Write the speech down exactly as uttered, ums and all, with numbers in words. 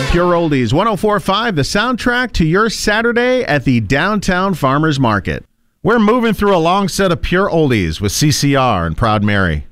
Pure Oldies, one oh four point five, the soundtrack to your Saturday at the Downtown Farmers Market. We're moving through a long set of Pure Oldies with C C R and Proud Mary.